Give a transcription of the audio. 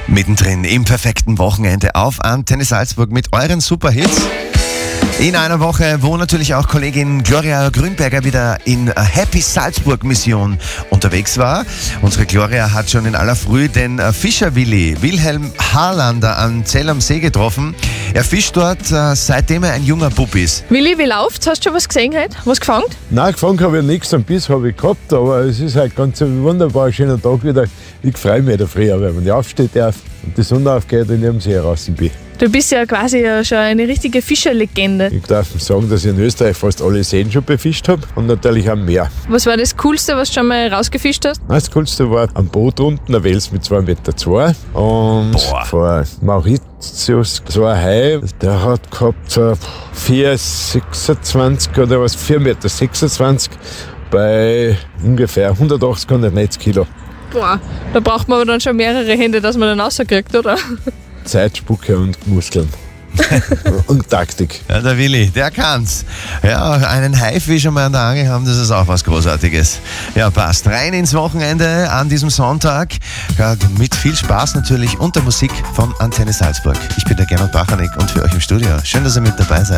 Mittendrin im perfekten Wochenende auf Antenne Salzburg mit euren Superhits. In einer Woche, wo natürlich auch Kollegin Gloria Grünberger wieder in Happy Salzburg Mission unterwegs war. Unsere Gloria hat schon in aller Früh den Fischer-Willi, Wilhelm Harlander an Zell am See getroffen. Er fischt dort, seitdem er ein junger Bub ist. Willi, wie läuft's? Hast du schon was gesehen heute? Was gefangen? Nein, gefangen habe ich nichts, einen Biss habe ich gehabt, aber es ist halt ganz ein wunderbar schöner Tag wieder. Ich freue mich da früher, wenn ich aufstehen darf und die Sonne aufgeht und ich am See raus bin. Du bist ja quasi schon eine richtige Fischerlegende. Ich darf sagen, dass ich in Österreich fast alle Seen schon befischt habe und natürlich am Meer. Was war das Coolste, was du schon mal rausgefischt hast? Das Coolste war am Boot unten, ein Wels mit 2,2 Meter und vor Mauritius so ein Hai, der hat gehabt 4,26 oder was, 4,26 Meter bei ungefähr 180, 190 Kilo. Boah, da braucht man aber dann schon mehrere Hände, dass man dann rauskriegt, oder? Zeit, Spucke und Muskeln. Und Taktik. Ja, der Willi, der kann's. Ja, einen Haifisch einmal an der Angel haben, das ist auch was Großartiges. Ja, passt. Rein ins Wochenende an diesem Sonntag. Ja, mit viel Spaß natürlich und der Musik von Antenne Salzburg. Ich bin der Gernot Bachanek und für euch im Studio. Schön, dass ihr mit dabei seid.